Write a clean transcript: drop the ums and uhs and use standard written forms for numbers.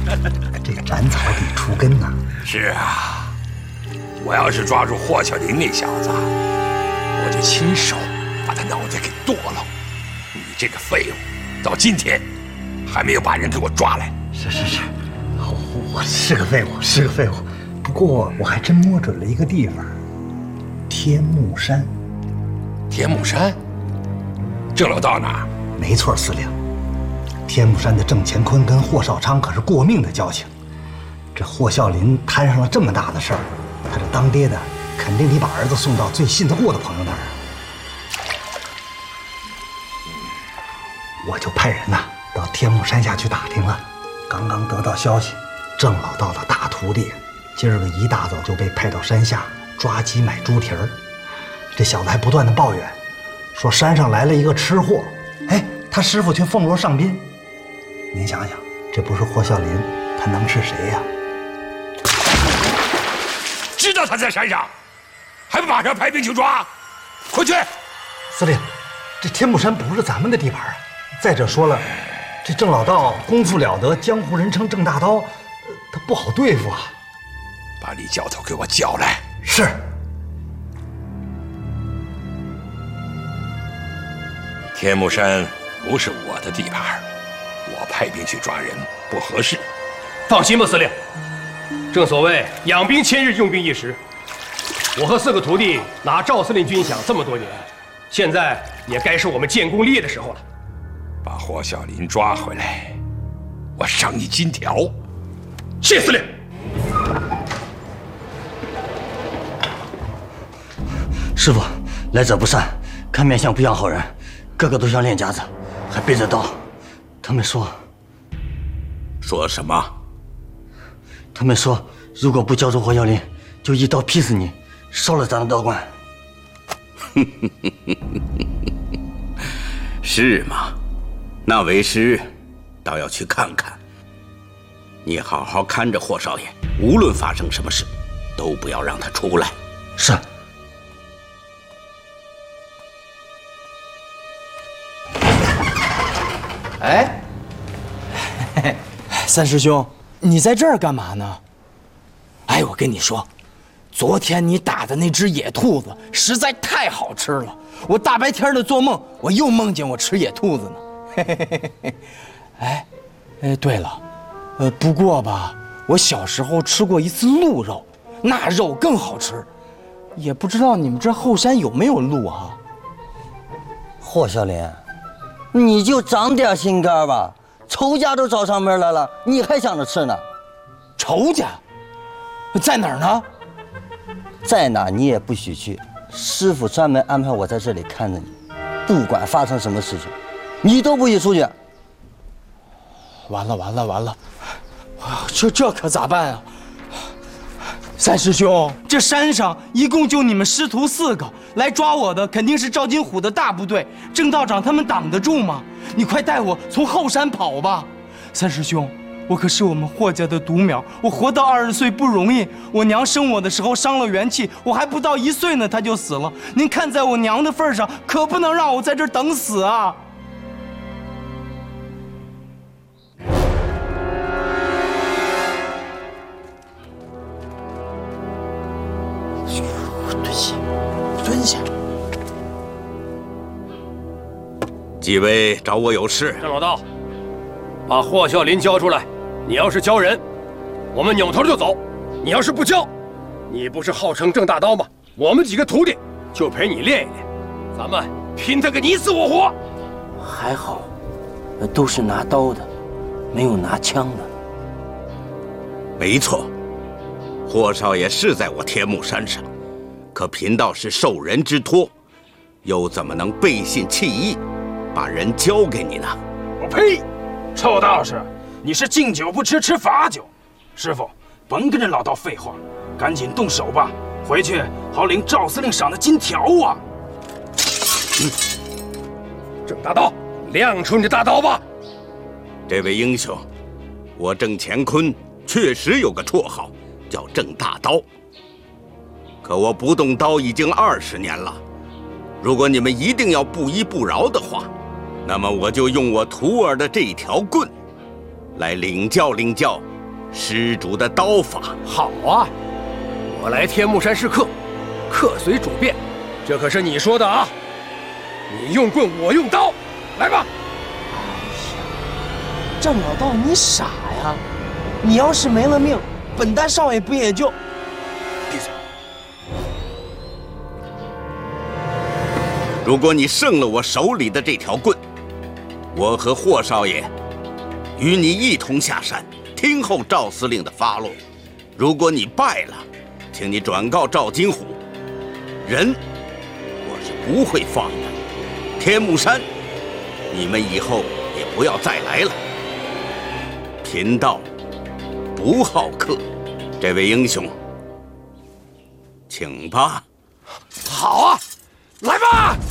这斩草得除根呐。 是啊，我要是抓住霍小林那小子，我就亲手把他脑袋给剁了。你这个废物，到今天还没有把人给我抓来。 是，我是个废物，不过我还真摸准了一个地方，天目山。 天目山？郑老道哪儿？ 没错，司令。天目山的郑乾坤跟霍少昌可是过命的交情。这霍孝林摊上了这么大的事儿，他这当爹的肯定得把儿子送到最信得过的朋友那儿。我就派人呐到天目山下去打听了，刚刚得到消息，郑老道的大徒弟今儿个一大早就被派到山下抓鸡买猪蹄儿。这小子还不断的抱怨，说山上来了一个吃货，哎，他师傅却奉罗上宾。您想想，这不是霍孝林，他能是谁呀？ 知道他在山上，还不马上派兵去抓？快去！ 司令，这天目山不是咱们的地盘啊。再者说了，这郑老道功夫了得，江湖人称郑大刀，他不好对付啊。 把李教头给我叫来。 是。 天目山不是我的地盘，我派兵去抓人不合适。 放心吧，司令。正所谓养兵千日，用兵一时。我和4个徒弟拿赵司令军饷这么多年，现在也该是我们建功立业的时候了。 把霍小林抓回来，我赏你金条。 谢司令。 师傅，来者不善，看面相不像好人，个个都像练家子，还背着刀。他们说什么？ 他们说，如果不交出霍小林，就一刀劈死你，烧了咱的道观。 是吗？那为师倒要去看看。你好好看着霍少爷，无论发生什么事，都不要让他出来。 是。 哎，三师兄，你在这儿干嘛呢？哎，我跟你说，昨天你打的那只野兔子实在太好吃了，我大白天的做梦，我又梦见我吃野兔子呢。哎，对了，不过吧，我小时候吃过一次鹿肉，那肉更好吃，也不知道你们这后山有没有鹿啊？ 霍小林，你就长点心肝吧，仇家都找上门来了，你还想着吃呢？ 仇家在哪儿呢？ 在哪你也不许去，师傅专门安排我在这里看着你，不管发生什么事情，你都不许出去。 完了，这可咋办啊？三师兄，这山上一共就你们师徒4个，来抓我的肯定是赵金虎的大部队，郑道长他们挡得住吗？你快带我从后山跑吧。三师兄，我可是我们霍家的独苗，我活到20岁不容易，我娘生我的时候伤了元气，我还不到1岁呢，她就死了。您看在我娘的份上，可不能让我在这儿等死啊！蹲下。 几位找我有事？ 郑老道，把霍孝林交出来。你要是交人，我们扭头就走；你要是不交，你不是号称郑大刀吗？我们几个徒弟就陪你练一练，咱们拼他个你死我活。 还好，都是拿刀的，没有拿枪的。 没错，霍少爷是在我天目山上，可贫道是受人之托，又怎么能背信弃义，把人交给你呢？ 我呸！臭道士，你是敬酒不吃吃罚酒。师傅，甭跟这老道废话，赶紧动手吧，回去好领赵司令赏的金条啊！ 郑大刀，亮出你的大刀吧！ 这位英雄，我郑乾坤确实有个绰号，叫郑大刀。可我不动刀已经20年了，如果你们一定要不依不饶的话，那么我就用我徒儿的这条棍，来领教领教施主的刀法。 好啊，我来天目山是客，客随主便，这可是你说的啊！你用棍，我用刀，来吧！ 郑老道，你傻呀！你要是没了命，本大少爷不也就…… 闭嘴！ 如果你胜了我手里的这条棍，我和霍少爷与你一同下山，听候赵司令的发落。如果你败了，请你转告赵金虎，人我是不会放的。天目山，你们以后也不要再来了。贫道不好客，这位英雄，请吧。 好啊，来吧！